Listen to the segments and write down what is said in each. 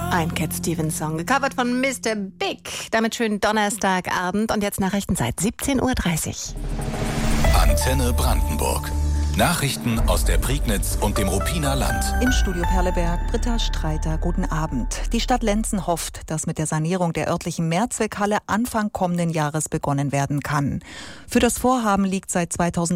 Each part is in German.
Ein Cat Stevens Song, gecovert von Mr. Big. Damit schönen Donnerstagabend und jetzt Nachrichtenzeit, 17:30 Uhr. Antenne Brandenburg. Nachrichten aus der Prignitz und dem Ruppiner Land. Im Studio Perleberg, Britta Streiter, guten Abend. Die Stadt Lenzen hofft, dass mit der Sanierung der örtlichen Mehrzweckhalle Anfang kommenden Jahres begonnen werden kann. Für das Vorhaben liegt seit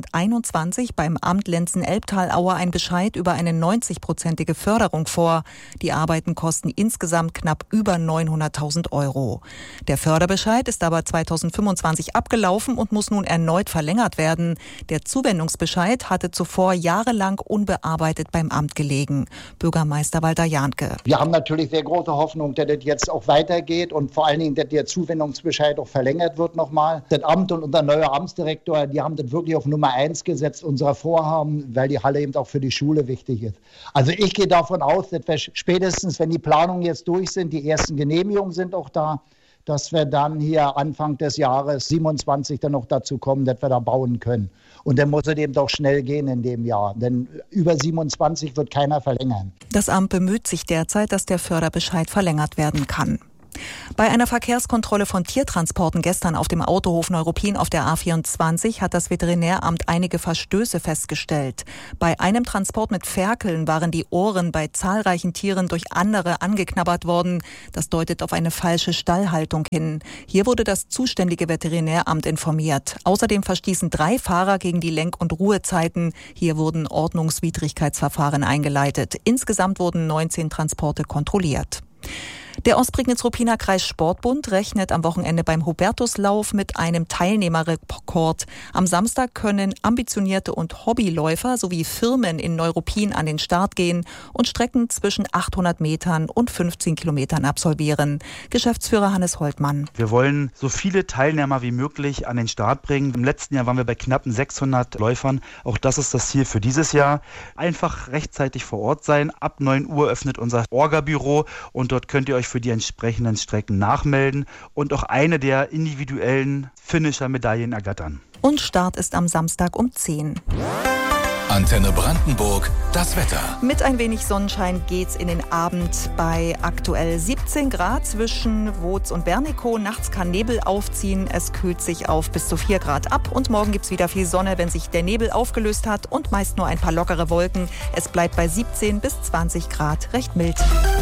2021 beim Amt Lenzen-Elbtal-Aue ein Bescheid über eine 90-prozentige Förderung vor. Die Arbeiten kosten insgesamt knapp über 900.000 €. Der Förderbescheid ist aber 2025 abgelaufen und muss nun erneut verlängert werden. Der Zuwendungsbescheid hatte zuvor jahrelang unbearbeitet beim Amt gelegen. Bürgermeister Walter Jahnke. Wir haben natürlich sehr große Hoffnung, dass das jetzt auch weitergeht und vor allen Dingen, dass der Zuwendungsbescheid auch verlängert wird nochmal. Das Amt und unser neuer Amtsdirektor, die haben das wirklich auf Nummer 1 gesetzt, unserer Vorhaben, weil die Halle eben auch für die Schule wichtig ist. Also ich gehe davon aus, dass wir spätestens, wenn die Planungen jetzt durch sind, die ersten Genehmigungen sind auch da, dass wir dann hier Anfang des Jahres 27 dann noch dazu kommen, dass wir da bauen können. Und dann muss es eben doch schnell gehen in dem Jahr, denn über 27 wird keiner verlängern. Das Amt bemüht sich derzeit, dass der Förderbescheid verlängert werden kann. Bei einer Verkehrskontrolle von Tiertransporten gestern auf dem Autohof Neuruppin auf der A24 hat das Veterinäramt einige Verstöße festgestellt. Bei einem Transport mit Ferkeln waren die Ohren bei zahlreichen Tieren durch andere angeknabbert worden. Das deutet auf eine falsche Stallhaltung hin. Hier wurde das zuständige Veterinäramt informiert. Außerdem verstießen 3 Fahrer gegen die Lenk- und Ruhezeiten. Hier wurden Ordnungswidrigkeitsverfahren eingeleitet. Insgesamt wurden 19 Transporte kontrolliert. Der Ostprignitz-Ruppiner Kreis Sportbund rechnet am Wochenende beim Hubertuslauf mit einem Teilnehmerrekord. Am Samstag können ambitionierte und Hobbyläufer sowie Firmen in Neuruppin an den Start gehen und Strecken zwischen 800 Metern und 15 Kilometern absolvieren. Geschäftsführer Hannes Holtmann. Wir wollen so viele Teilnehmer wie möglich an den Start bringen. Im letzten Jahr waren wir bei knappen 600 Läufern. Auch das ist das Ziel für dieses Jahr. Einfach rechtzeitig vor Ort sein. Ab 9 Uhr öffnet unser Orga-Büro und dort könnt ihr euch für die entsprechenden Strecken nachmelden und auch eine der individuellen Finisher-Medaillen ergattern. Und Start ist am Samstag um 10. Antenne Brandenburg, das Wetter. Mit ein wenig Sonnenschein geht's in den Abend bei aktuell 17 Grad zwischen Wooz und Bernikow. Nachts kann Nebel aufziehen, es kühlt sich auf bis zu 4 Grad ab und morgen gibt's wieder viel Sonne, wenn sich der Nebel aufgelöst hat und meist nur ein paar lockere Wolken. Es bleibt bei 17 bis 20 Grad recht mild.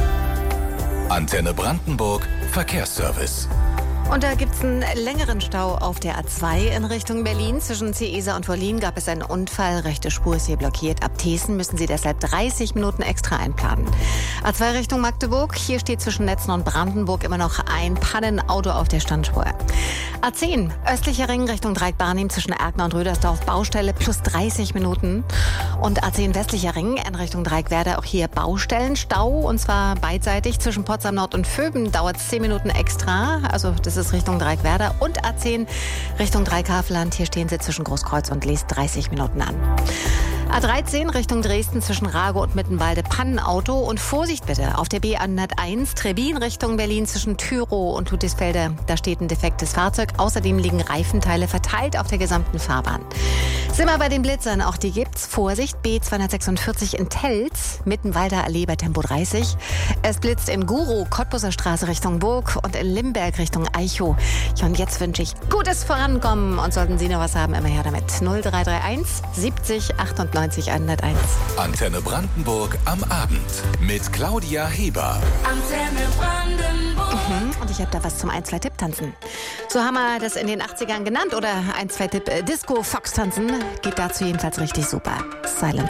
Antenne Brandenburg, Verkehrsservice. Und da gibt's einen längeren Stau auf der A2 in Richtung Berlin. Zwischen Ciesa und Wollin gab es einen Unfall. Rechte Spur ist hier blockiert. Ab Thesen müssen Sie deshalb 30 Minuten extra einplanen. A2 Richtung Magdeburg. Hier steht zwischen Netzen und Brandenburg immer noch ein Pannenauto auf der Standspur. A10 östlicher Ring Richtung Dreieck-Barnim zwischen Erkner und Rödersdorf. Baustelle plus 30 Minuten. Und A10 westlicher Ring in Richtung Dreieck-Werder. Auch hier Baustellen. Stau und zwar beidseitig. Zwischen Potsdam Nord und Vöben dauert es 10 Minuten extra. Also das ist Richtung Dreieck-Werder und A10 Richtung Dreieck-Havelland. Hier stehen Sie zwischen Großkreuz und Lees 30 Minuten an. A13 Richtung Dresden zwischen Rago und Mittenwalde Pannenauto und Vorsicht bitte auf der B101 Trebin Richtung Berlin zwischen Thürow und Ludwigsfelde. Da steht ein defektes Fahrzeug. Außerdem liegen Reifenteile verteilt auf der gesamten Fahrbahn. Sind wir bei den Blitzern, auch die gibt's. Vorsicht, B246 in Telz, Mittenwalder Allee bei Tempo 30. Es blitzt in Guro, Cottbuser Straße Richtung Burg und in Limberg Richtung Eichow. Ja, und jetzt wünsche ich gutes Vorankommen und sollten Sie noch was haben, immer her damit. 0331 70 98 101. Antenne Brandenburg am Abend mit Claudia Heber. Antenne Brandenburg. Und ich habe da was zum 1-2-Tipp tanzen. So haben wir das in den 80ern genannt oder 1-2-Tipp Disco Fox tanzen. Geht dazu jedenfalls richtig super. Silent